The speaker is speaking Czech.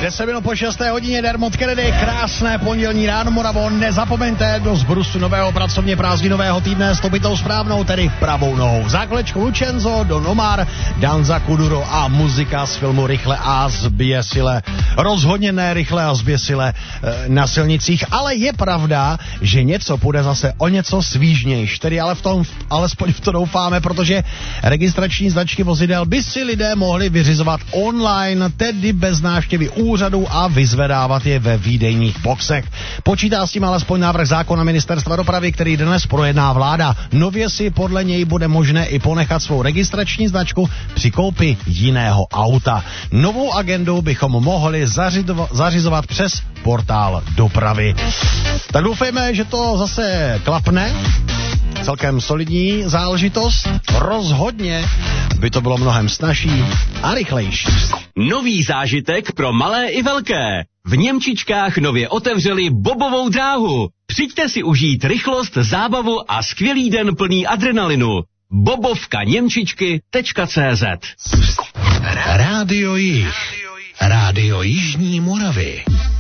10 minut po 6. hodině, Dermot Kennedy, krásné pondělní ráno, Moravo, nezapomeňte do zbrusu nového pracovně prázdninového týdne s topitou správnou, tedy pravou nohou. Zákolečko Lucenzo, Don Omar, Danza Kuduro a muzika z filmu Rychle a zběsile. Rozhodně ne rychle a zběsile na silnicích, ale je pravda, že něco půjde zase o něco svížnějš, tedy alespoň v to doufáme, protože registrační značky vozidel by si lidé mohli vyřizovat online, tedy bez návštěvy úřadu a vyzvedávat je ve výdejních boxech. Počítá s tím alespoň návrh zákona ministerstva dopravy, který dnes projedná vláda. Nově si podle něj bude možné i ponechat svou registrační značku při koupi jiného auta. Novou agendu bychom mohli zařizovat přes portál dopravy. Tak doufejme, že to zase klapne. Celkem solidní záležitost. Rozhodně by to bylo mnohem snazší a rychlejší. Nový zážitek pro malé i velké. V Němčičkách nově otevřeli bobovou dráhu. Přijďte si užít rychlost, zábavu a skvělý den plný adrenalinu. bobovkaněmčičky.cz Rádio Jih. Rádio Jižní Moravy.